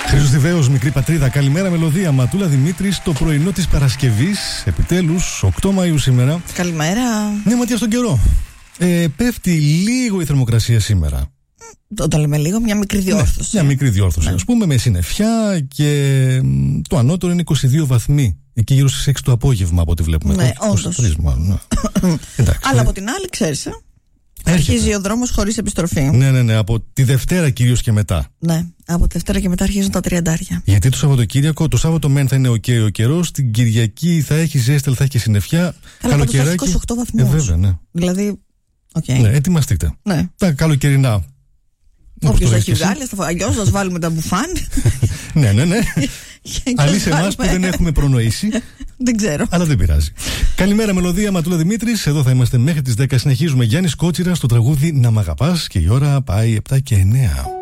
Χρυσοστιβαίος, μικρή πατρίδα, καλημέρα μελωδία. Ματούλα Δημήτρης, το πρωινό της Παρασκευής. Επιτέλους, 8 Μαΐου σήμερα. Καλημέρα. Ναι, ματιά στον καιρό. Πέφτει λίγο η θερμοκρασία σήμερα. Όταν λέμε λίγο, μια μικρή διόρθωση. Μια μικρή διόρθωση, ας πούμε, με συννεφιά και το ανώτερο είναι 22 βαθμοί. Εκεί γύρω στις 6 το απόγευμα από ό,τι βλέπουμε. Ναι, όντως. Αλλά από την άλλη, ξέρεις, αρχίζει ο δρόμος χωρίς επιστροφή. Ναι, από τη Δευτέρα κυρίως και μετά. Ναι, από τη Δευτέρα και μετά αρχίζουν τα 30. Γιατί το Σαββατοκύριακο, το Σάββατο μεν θα είναι ο καιρός, την Κυριακή θα έχει ζέστη, αλλά θα έχει και συννεφιά. Καλοκαιράκι. 28 βαθμούς. Βέβαια, ναι. Δηλαδή, ναι, ετοιμαστείτε. Ναι. Τα καλοκαιρινά. Όποιος έχει βγάλει, αλλιώς θα βάλουμε τα μπουφάν. Ναι. Αλλή σε εμάς που δεν έχουμε προνοήσει. Δεν ξέρω. Αλλά δεν πειράζει. Καλημέρα, μελωδία, Ματούλα Δημήτρης. Εδώ θα είμαστε μέχρι τις 10. Συνεχίζουμε. Γιάννης Κότσιρας στο τραγούδι «Να μ' αγαπάς» και η ώρα πάει 7 και 9.